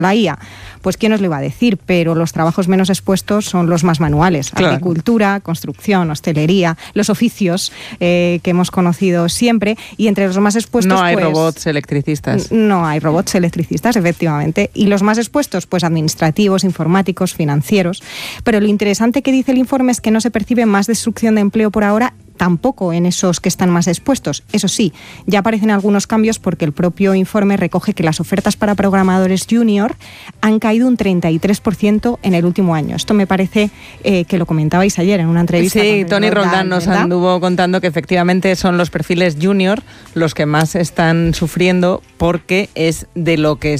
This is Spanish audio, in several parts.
la IA. Pues quién os lo iba a decir, pero los trabajos menos expuestos son los más manuales. Claro. Agricultura, construcción, hostelería, los oficios que hemos conocido siempre, y entre los más expuestos... No hay robots electricistas. No hay robots electricistas, efectivamente. Y los más expuestos, pues administrativos, informáticos, financieros. Pero lo interesante que dice el informe es que no se percibe más destrucción de empleo por ahora, tampoco en esos que están más expuestos. Eso sí, ya aparecen algunos cambios porque el propio informe recoge que las ofertas para programadores junior han caído un 33% en el último año. Esto me parece que lo comentabais ayer en una entrevista. Sí, Tony Roldán nos anduvo contando que efectivamente son los perfiles junior los que más están sufriendo, porque es de lo que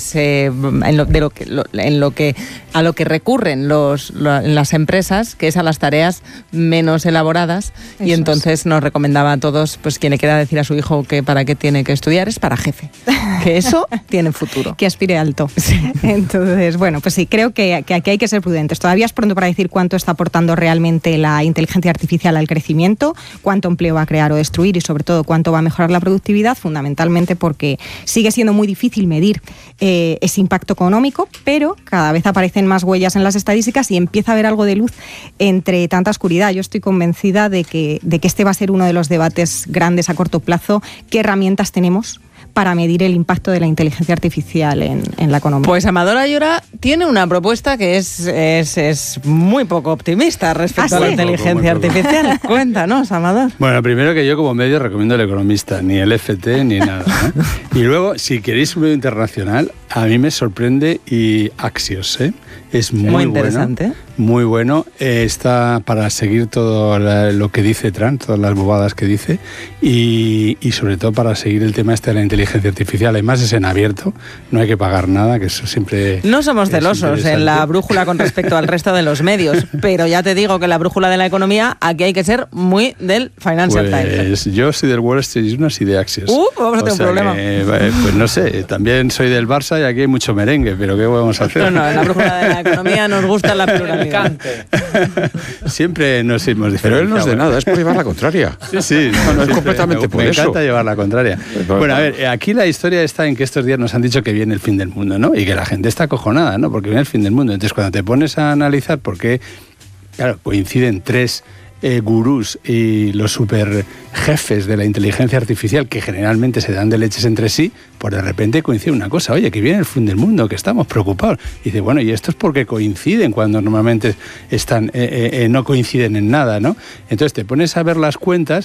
a lo que recurren las empresas, que es a las tareas menos elaboradas. Eso y entonces nos recomendaba a todos, pues quien le quiera decir a su hijo que para qué tiene que estudiar es para jefe, que eso tiene futuro. Que aspire alto. Sí. Entonces, bueno, pues sí, creo que aquí hay que ser prudentes. Todavía es pronto para decir cuánto está aportando realmente la inteligencia artificial al crecimiento, cuánto empleo va a crear o destruir y sobre todo cuánto va a mejorar la productividad, fundamentalmente porque sigue siendo muy difícil medir ese impacto económico, pero cada vez aparecen más huellas en las estadísticas y empieza a haber algo de luz entre tanta oscuridad. Yo estoy convencida de que este va a ser uno de los debates grandes a corto plazo. ¿Qué herramientas tenemos para medir el impacto de la inteligencia artificial en la economía? Pues Amador Ayora tiene una propuesta que es muy poco optimista respecto a la inteligencia artificial. Cuéntanos, Amador. Bueno, primero que yo como medio recomiendo El Economista, ni el FT ni nada, ¿no? Y luego, si queréis un medio internacional, a mí me sorprende y Axios, es muy interesante. Bueno, muy bueno. Está para seguir todo lo que dice Trump, todas las bobadas que dice, y sobre todo para seguir el tema de la inteligencia artificial. Además es en abierto, no hay que pagar nada, que eso siempre... No somos celosos en la brújula con respecto al resto de los medios, pero ya te digo que la brújula de la economía, aquí hay que ser muy del Financial Times. Yo soy del Wall Street Journal y de Axios. Vamos a tener un problema. Pues no sé, también soy del Barça y aquí hay mucho merengue, pero ¿qué vamos a hacer? No, en la brújula de la economía nos gusta la pluralidad. Siempre nos hemos diferenciado. Pero él no es de nada, es por llevar la contraria. Sí, no es completamente por eso. Me encanta llevar la contraria. Bueno, a ver, aquí la historia está en que estos días nos han dicho que viene el fin del mundo, ¿no? Y que la gente está acojonada, ¿no? Porque viene el fin del mundo. Entonces, cuando te pones a analizar por qué, claro, coinciden tres gurús y los super jefes de la inteligencia artificial, que generalmente se dan de leches entre sí, pues de repente coincide una cosa: oye, que viene el fin del mundo, que estamos preocupados. Y dice, bueno, y esto es porque coinciden cuando normalmente están no coinciden en nada, ¿no? Entonces te pones a ver las cuentas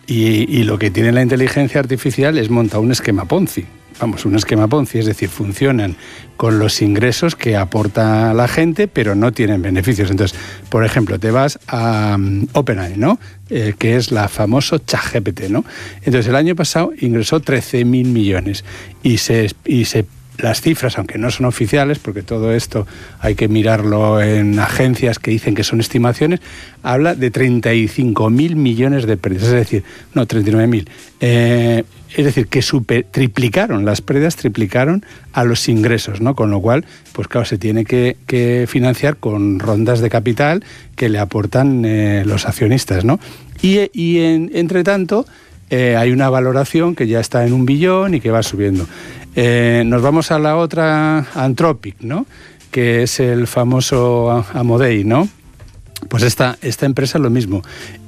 y lo que tiene la inteligencia artificial es montar un esquema Ponzi. Vamos, un esquema Ponzi, es decir, funcionan con los ingresos que aporta la gente, pero no tienen beneficios. Entonces, por ejemplo, te vas a OpenAI, ¿no? Que es la famoso ChatGPT, ¿no? Entonces, el año pasado ingresó 13.000 millones y las cifras, aunque no son oficiales, porque todo esto hay que mirarlo en agencias que dicen que son estimaciones, habla de 35.000 millones de pérdidas, es decir, no, 39.000. Es decir, que triplicaron, las pérdidas triplicaron a los ingresos, ¿no? Con lo cual, pues claro, se tiene que financiar con rondas de capital que le aportan los accionistas, ¿no? Y entre tanto, hay una valoración que ya está en 1 billón y que va subiendo. Nos vamos a la otra, Anthropic, ¿no? Que es el famoso Amodei, ¿no? Pues esta empresa lo mismo.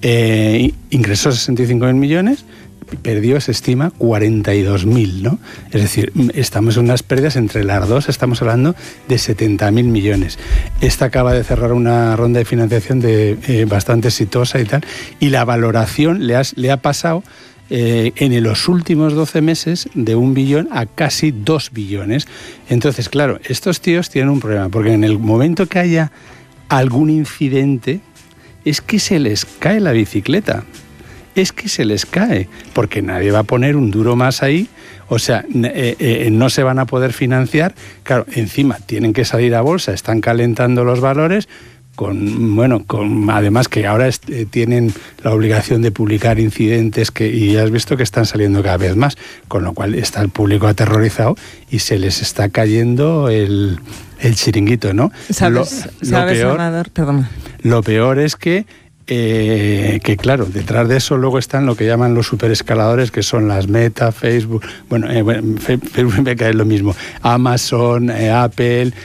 Ingresó 65.000 millones, perdió, se estima, 42.000, ¿no? Es decir, estamos en unas pérdidas entre las dos, estamos hablando de 70.000 millones. Esta acaba de cerrar una ronda de financiación bastante exitosa y tal, y la valoración le ha pasado en los últimos 12 meses de 1 billón a casi 2 billones. Entonces, claro, estos tíos tienen un problema, porque en el momento que haya algún incidente, es que se les cae la bicicleta. Es que se les cae, porque nadie va a poner un duro más ahí, o sea, no se van a poder financiar. Claro, encima tienen que salir a bolsa, están calentando los valores, además que ahora tienen la obligación de publicar incidentes y ya has visto que están saliendo cada vez más, con lo cual está el público aterrorizado y se les está cayendo el chiringuito, ¿no? ¿Sabes, Amador? Perdona. Lo peor es que que claro, detrás de eso luego están lo que llaman los superescaladores, que son las Meta, Facebook, Facebook me cae lo mismo, Amazon, Apple,